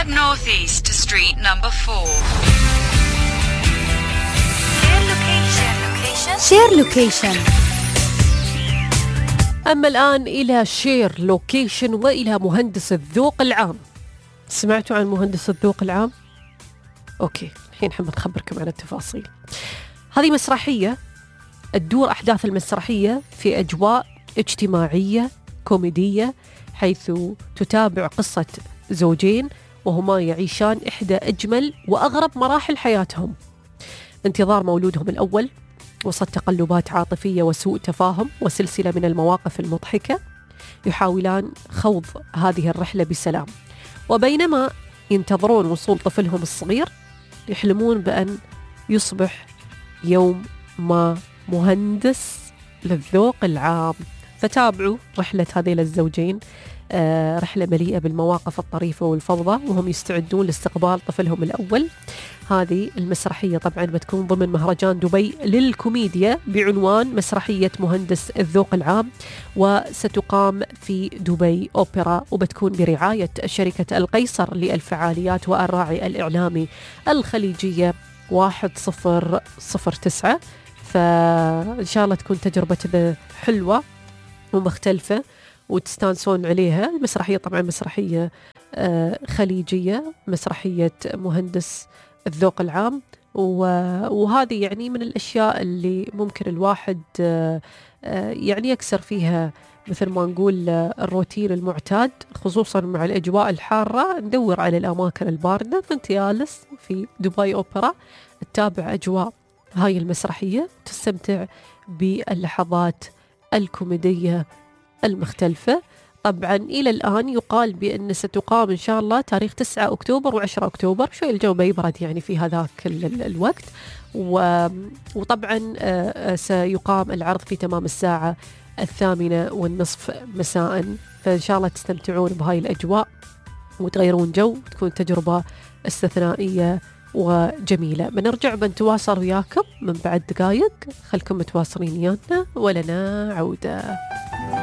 Head northeast to street number 4. Share location. أما الآن إلى شير لوكيشن وإلى مهندس الذوق العام. سمعتوا عن مهندس الذوق العام؟ أوكي، الحين حنبغى نخبركم عن التفاصيل. هذه مسرحية تدور أحداث المسرحية في أجواء اجتماعية كوميدية، حيث تتابع قصة زوجين وهما يعيشان إحدى أجمل وأغرب مراحل حياتهم، انتظار مولودهم الأول وسط تقلبات عاطفية وسوء تفاهم وسلسلة من المواقف المضحكة. يحاولان خوض هذه الرحلة بسلام، وبينما ينتظرون وصول طفلهم الصغير يحلمون بأن يصبح يوم ما مهندس للذوق العام. فتابعوا رحلة هذيل الزوجين، رحلة مليئة بالمواقف الطريفة والفظة وهم يستعدون لاستقبال طفلهم الأول. هذه المسرحية طبعا بتكون ضمن مهرجان دبي للكوميديا بعنوان مسرحية مهندس الذوق العام، وستقام في دبي أوبرا، وبتكون برعاية شركة القيصر للفعاليات والراعي الإعلامي الخليجية 1009. فإن شاء الله تكون تجربة حلوة ومختلفة وتستانسون عليها. المسرحية طبعا مسرحية خليجية، مسرحية مهندس الذوق العام، وهذه يعني من الأشياء اللي ممكن الواحد يعني يكسر فيها مثل ما نقول الروتين المعتاد، خصوصا مع الأجواء الحارة. ندور على الأماكن الباردة، فأنت جالس في دبي أوبرا تتابع أجواء هاي المسرحية، تستمتع باللحظات الكوميدية المختلفة. طبعا إلى الآن يقال بأن ستقام إن شاء الله تاريخ 9 أكتوبر و10 أكتوبر، شوي الجو بيبرد يعني في هذاك الوقت، وطبعا سيقام العرض في تمام الساعة 8:30 مساء. فإن شاء الله تستمتعون بهاي الأجواء وتغيرون جو، تكون تجربة استثنائية وجميلة. بنرجع بنتواصل وياكم من بعد دقايق، خلكم متواصلين ويانا ولنا عودة.